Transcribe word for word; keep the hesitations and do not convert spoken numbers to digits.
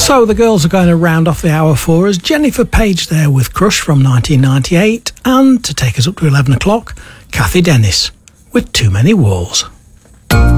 So the girls are going to round off the hour for us. Jennifer Page there with Crush from nineteen ninety-eight, and to take us up to eleven o'clock, Kathy Dennis with Too Many Walls.